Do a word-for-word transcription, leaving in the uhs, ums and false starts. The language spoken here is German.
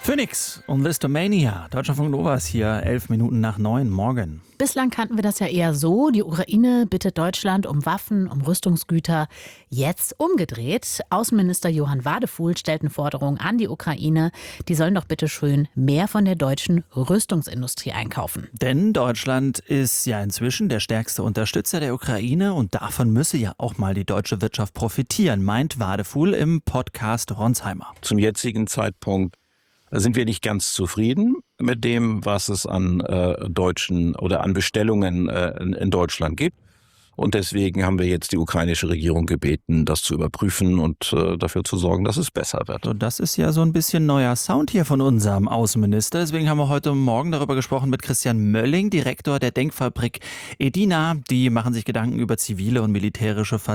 Phoenix und Listomania. Deutschlandfunk Nova ist hier, elf Minuten nach neun. Morgen. Bislang kannten wir das ja eher so. Die Ukraine bittet Deutschland um Waffen, um Rüstungsgüter. Jetzt umgedreht. Außenminister Johann Wadefuhl stellt eine Forderung an die Ukraine. Die sollen doch bitte schön mehr von der deutschen Rüstungsindustrie einkaufen. Denn Deutschland ist ja inzwischen der stärkste Unterstützer der Ukraine und davon müsse ja auch mal die deutsche Wirtschaft profitieren, meint Wadefuhl im Podcast Ronsheimer. Zum jetzigen Zeitpunkt sind wir nicht ganz zufrieden mit dem, was es an äh, deutschen oder an Bestellungen äh, in, in Deutschland gibt. Und deswegen haben wir jetzt die ukrainische Regierung gebeten, das zu überprüfen und äh, dafür zu sorgen, dass es besser wird. Und das ist ja so ein bisschen neuer Sound hier von unserem Außenminister. Deswegen haben wir heute Morgen darüber gesprochen mit Christian Mölling, Direktor der Denkfabrik Edina. Die machen sich Gedanken über zivile und militärische